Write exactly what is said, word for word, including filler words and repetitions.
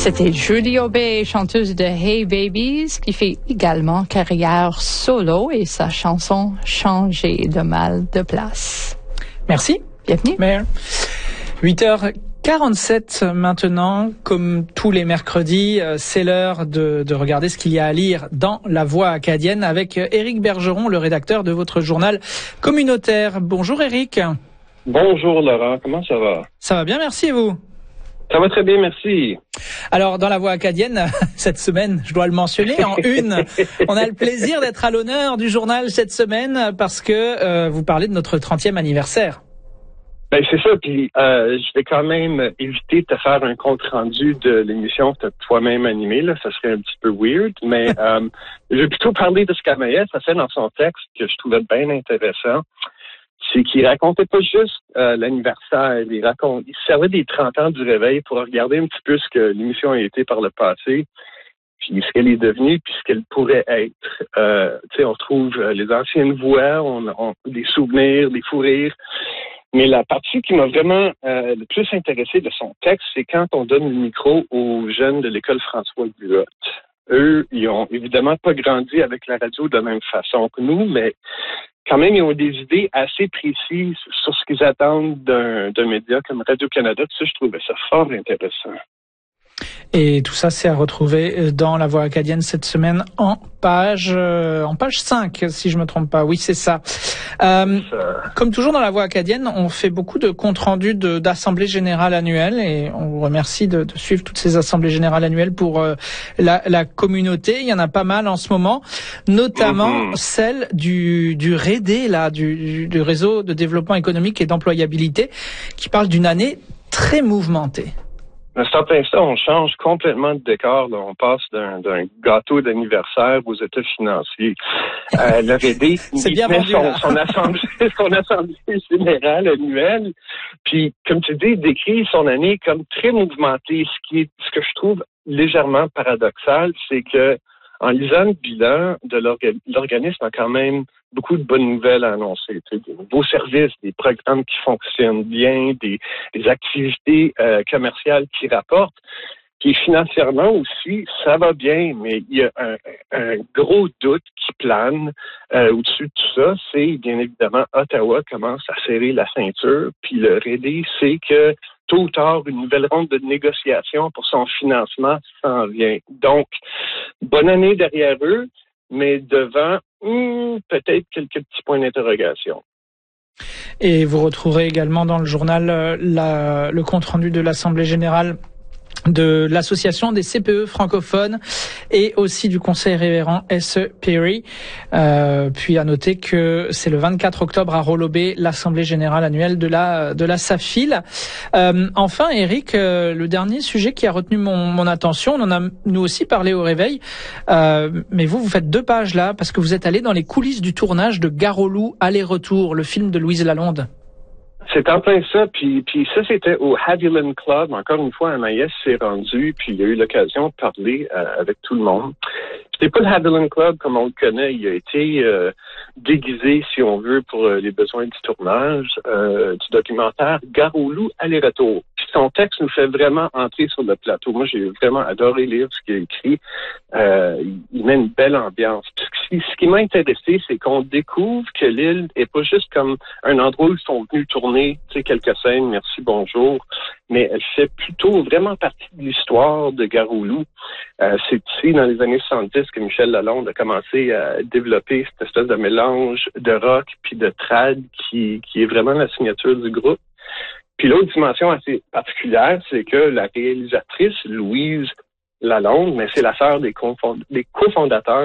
C'était Julie Aubé, chanteuse de Hey Babies, qui fait également carrière solo et sa chanson Changer de mal de place. Merci. Bienvenue. Mère. huit heures quarante-sept maintenant, comme tous les mercredis, c'est l'heure de, de regarder ce qu'il y a à lire dans La Voix acadienne avec Éric Bergeron, le rédacteur de votre journal communautaire. Bonjour Éric. Bonjour Laurent, comment ça va? Ça va bien, merci et vous? Ça va très bien, merci. Alors, dans La Voix acadienne, cette semaine, je dois le mentionner, en une, on a le plaisir d'être à l'honneur du journal cette semaine parce que euh, vous parlez de notre trentième anniversaire. Ben c'est ça, puis euh, je vais quand même éviter de te faire un compte-rendu de l'émission que tu as toi-même animée, là, ça serait un petit peu weird, mais euh, je vais plutôt parler de ce qu'Amaïs a fait dans son texte que je trouvais bien intéressant. C'est qu'il racontait pas juste euh, l'anniversaire, il raconte, il servait des trente ans du réveil pour regarder un petit peu ce que l'émission a été par le passé, puis ce qu'elle est devenue, puis ce qu'elle pourrait être. Euh, tu sais, on retrouve euh, les anciennes voix, on, on, des souvenirs, des fous rires. Mais la partie qui m'a vraiment euh, le plus intéressé de son texte, c'est quand on donne le micro aux jeunes de l'école François Bulotte. Eux, ils ont évidemment pas grandi avec la radio de la même façon que nous, mais quand même, ils ont des idées assez précises sur ce qu'ils attendent d'un, d'un média comme Radio-Canada. Tu sais, je trouvais ça fort intéressant. Et tout ça, c'est à retrouver dans La Voix acadienne cette semaine en page euh, en page cinq, si je me trompe pas. Oui, c'est ça. Euh, c'est ça. Comme toujours dans La Voix acadienne, on fait beaucoup de comptes rendus de, d'assemblées générales annuelles et on vous remercie de, de suivre toutes ces assemblées générales annuelles pour euh, la, la communauté. Il y en a pas mal en ce moment, notamment mm-hmm. celle du, du R E D, là, du, du réseau de développement économique et d'employabilité, qui parle d'une année très mouvementée. C'est en plein ça, on change complètement de décor. Là. On passe d'un, d'un gâteau d'anniversaire aux états financiers. Euh, le R E D, il bien vendu, son, son, assemblée, son assemblée générale annuelle. Puis, comme tu dis, il décrit son année comme très mouvementée. Ce qui est, ce que je trouve légèrement paradoxal, c'est que en lisant le bilan de l'orga- l'organisme a quand même beaucoup de bonnes nouvelles à annoncer. Tu sais, des nouveaux services, des programmes qui fonctionnent bien, des, des activités euh, commerciales qui rapportent. Puis financièrement aussi, ça va bien, mais il y a un, un gros doute qui plane euh, au-dessus de tout ça. C'est bien évidemment Ottawa commence à serrer la ceinture, puis le R E D sait que tôt ou tard, une nouvelle ronde de négociation pour son financement s'en vient. Donc, bonne année derrière eux, mais devant hmm, peut-être quelques petits points d'interrogation. Et vous retrouverez également dans le journal euh, la, le compte-rendu de l'Assemblée générale de l'association des C P E francophones et aussi du conseil révérend S E Perry. Euh, puis à noter que c'est le vingt-quatre octobre à Rolobé, l'assemblée générale annuelle de la de la SAFIL. Euh, enfin, Éric, euh, le dernier sujet qui a retenu mon, mon attention, on en a nous aussi parlé au réveil, euh, mais vous, vous faites deux pages là parce que vous êtes allé dans les coulisses du tournage de Gare au Loup, Aller-retour, le film de Louise Lalonde. C'est en plein ça, puis, puis ça, c'était au Haviland Club. Encore une fois, Amaïs s'est rendu, puis il a eu l'occasion de parler euh, avec tout le monde. C'était pas le Haviland Club comme on le connaît. Il a été euh, déguisé, si on veut, pour euh, les besoins du tournage euh, du documentaire Gare au Loup, Aller-retour. Puis son texte nous fait vraiment entrer sur le plateau. Moi, j'ai vraiment adoré lire ce qu'il a écrit. Euh, il met une belle ambiance. Puis, ce qui m'a intéressé, c'est qu'on découvre que l'île est pas juste comme un endroit où ils sont venus tourner, tu sais, quelques scènes, merci, bonjour, mais elle fait plutôt vraiment partie de l'histoire de Gare au Loup. Euh, c'est ici, dans les années soixante-dix, que Michel Lalonde a commencé à développer cette espèce de mélange de rock puis de trad qui, qui est vraiment la signature du groupe. Puis l'autre dimension assez particulière, c'est que la réalisatrice, Louise Lalonde, mais c'est la sœur des, confond- des cofondateurs